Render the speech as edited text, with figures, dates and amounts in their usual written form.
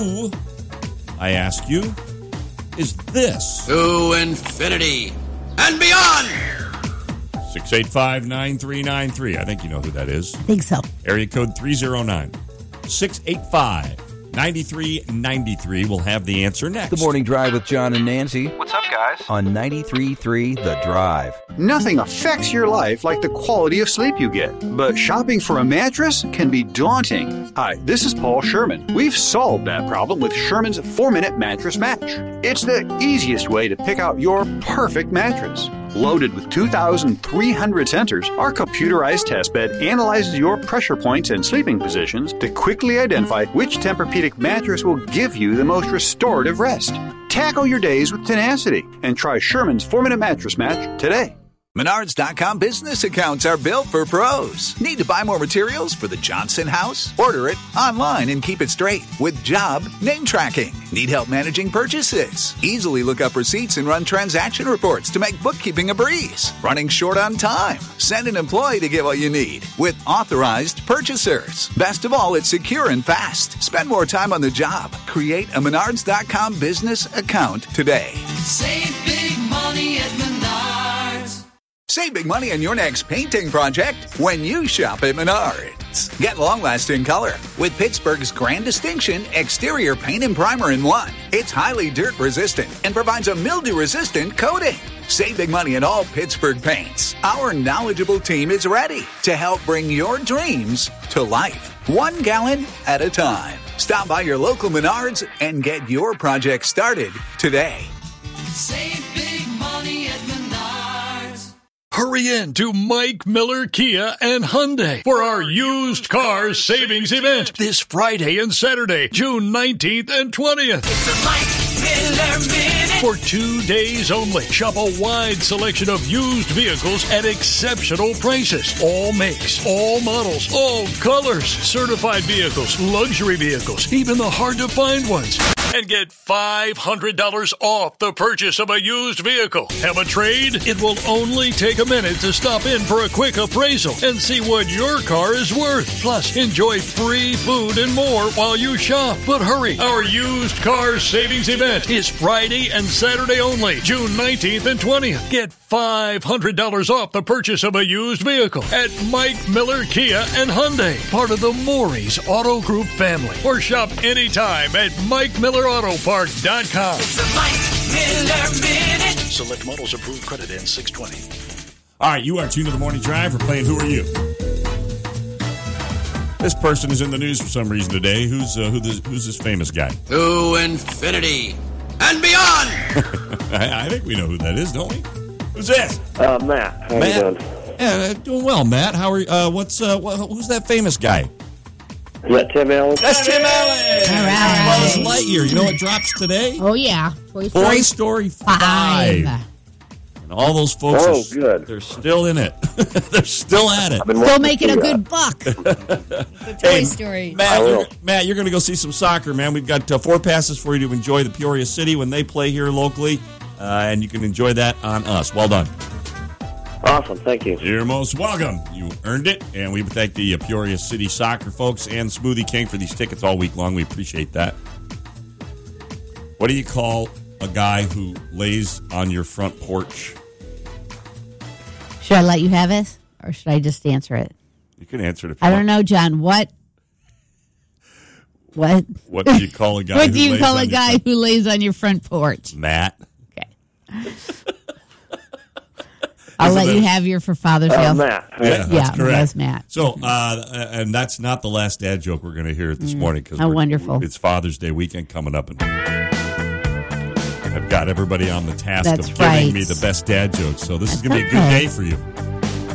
Who, I ask you, is this? To infinity and beyond. 685-9393. I think you know who that is. I think so. Area code 309-685-9393. We'll have the answer next. The Morning Drive with John and Nancy. What's up, guys? On 93.3 The Drive. Nothing affects your life like the quality of sleep you get. But shopping for a mattress can be daunting. Hi, this is Paul Sherman. We've solved that problem with Sherman's 4-Minute Mattress Match. It's the easiest way to pick out your perfect mattress. Loaded with 2,300 sensors, our computerized test bed analyzes your pressure points and sleeping positions to quickly identify which Tempur-Pedic mattress will give you the most restorative rest. Tackle your days with tenacity and try Sherman's 4-Minute Mattress Match today. Menards.com business accounts are built for pros. Need to buy more materials for the Johnson house? Order it online and keep it straight with job name tracking. Need help managing purchases? Easily look up receipts and run transaction reports to make bookkeeping a breeze. Running short on time? Send an employee to get what you need with authorized purchasers. Best of all, it's secure and fast. Spend more time on the job. Create a Menards.com business account today. Save big money at Menards. Save big money on your next painting project when you shop at Menards. Get long-lasting color with Pittsburgh's Grand Distinction Exterior Paint and Primer in one. It's highly dirt-resistant and provides a mildew-resistant coating. Save big money on all Pittsburgh paints. Our knowledgeable team is ready to help bring your dreams to life, 1 gallon at a time. Stop by your local Menards and get your project started today. Save big money at Menards. Hurry in to Mike Miller Kia and Hyundai for our used car savings event this Friday and Saturday, June 19th and 20th. It's a Mike Miller Minute. For 2 days only, shop a wide selection of used vehicles at exceptional prices. All makes, all models, all colors. Certified vehicles, luxury vehicles, even the hard-to-find ones. And get $500 off the purchase of a used vehicle. Have a trade? It will only take a minute to stop in for a quick appraisal and see what your car is worth. Plus, enjoy free food and more while you shop. But hurry, our used car savings event is Friday and Saturday only, June 19th and 20th. Get $500 off the purchase of a used vehicle at Mike Miller Kia and Hyundai, part of the Maury's Auto Group family. Or shop anytime at MikeMillerAutoPark.com. It's a Mike Miller Minute. Select models approved, credit ends 6/20. All right, you are tuned to the Morning Drive. We're playing Who Are You? This person is in the news for some reason today. Who's this famous guy? To infinity and beyond. I think we know who that is, don't we? Who's this? Matt. How you doing? Yeah, doing well, Matt. How are you? Who's that famous guy? Is that Tim Allen? That's Tim Allen. All right. Buzz Lightyear. You know what drops today? Oh, yeah. Toy Story 5. And all those folks good. They're still in it. They're still at it. Still making a good buck. The Toy Story. Matt, you're going to go see some soccer, man. We've got 4 passes for you to enjoy the Peoria City when they play here locally, and you can enjoy that on us. Well done. Awesome, thank you. You're most welcome. You earned it, and we thank the Peoria City Soccer folks and Smoothie King for these tickets all week long. We appreciate that. What do you call a guy who lays on your front porch? Should I let you have it, or should I just answer it? You can answer it if you I want. don't know, John. What do you call a guy what do you call a guy who lays on your front porch? Matt. Okay. I'll let you have your for Father's Day. Matt. Yeah, that's correct. That's Matt. So, and that's not the last dad joke we're going to hear this morning because wonderful! It's Father's Day weekend coming up, and I've got everybody on the task That's of giving right. me the best dad jokes. So this is going to be a good day for you.